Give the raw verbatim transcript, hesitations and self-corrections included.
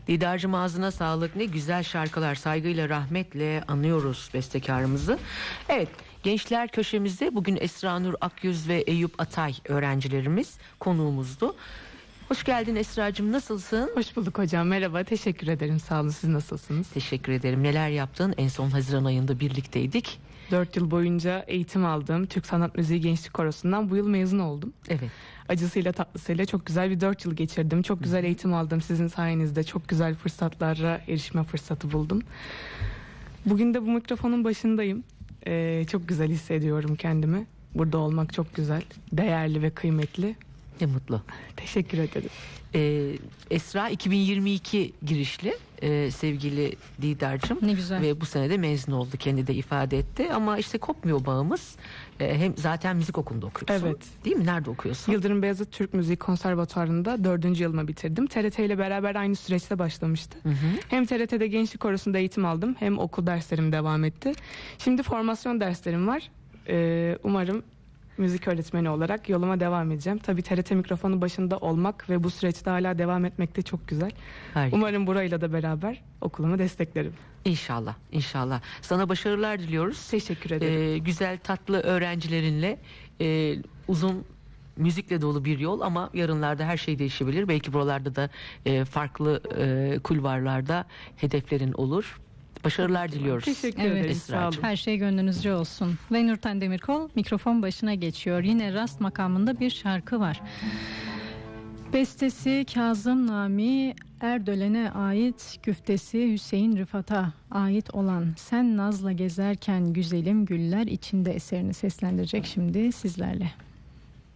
Didar'cığım ağzına sağlık. Ne güzel şarkılar. Saygıyla, rahmetle anıyoruz bestekarımızı. Evet, Gençler Köşemizde bugün Esra Nur Akyüz ve Eyüp Atay öğrencilerimiz konuğumuzdu. Hoş geldin Esra'cığım, nasılsın? Hoş bulduk hocam, merhaba, teşekkür ederim, sağ olun, siz nasılsınız? Teşekkür ederim. Neler yaptın? En son Haziran ayında birlikteydik. Dört yıl boyunca eğitim aldım Türk Sanat Müziği Gençlik Korosu'ndan, bu yıl mezun oldum. Evet. Acısıyla tatlısıyla çok güzel bir dört yıl geçirdim. Çok güzel eğitim aldım sizin sayenizde. Çok güzel fırsatlara erişme fırsatı buldum. Bugün de bu mikrofonun başındayım. Ee, çok güzel hissediyorum kendimi. Burada olmak çok güzel, değerli ve kıymetli. Ne mutlu. Teşekkür ederim. Ee, Esra iki bin yirmi iki girişli e, sevgili Didar'cığım. Ne güzel. Ve bu sene de mezun oldu, kendi de ifade etti. Ama işte kopmuyor bağımız. E, hem zaten müzik okulunda okuyorsun. Evet. Değil mi? Nerede okuyorsun? Yıldırım Beyazıt Türk Müziği Konservatuarı'nda dördüncü yılımı bitirdim. T R T ile beraber aynı süreçte başlamıştı. Hı hı. Hem T R T'de Gençlik Korosu'nda eğitim aldım, hem okul derslerim devam etti. Şimdi formasyon derslerim var. Ee, umarım müzik öğretmeni olarak yoluma devam edeceğim. Tabii T R T mikrofonu başında olmak ve bu süreçte hala devam etmek de çok güzel. Harika. Umarım burayla da beraber okulumu desteklerim. İnşallah, inşallah. Sana başarılar diliyoruz. Teşekkür ederim. Ee, güzel, tatlı öğrencilerinle e, uzun müzikle dolu bir yol, ama yarınlarda her şey değişebilir. Belki buralarda da e, farklı e, kulvarlarda hedeflerin olur. Başarılar diliyoruz. Teşekkür evet, ederim. Sağ olun. Her şey gönlünüzce olsun. Ve Nurten Demirkol mikrofon başına geçiyor. Yine Rast makamında bir şarkı var. Bestesi Kazım Nami Erdölen'e ait, güftesi Hüseyin Rıfat'a ait olan Sen Naz'la Gezerken Güzelim Güller içinde eserini seslendirecek şimdi sizlerle.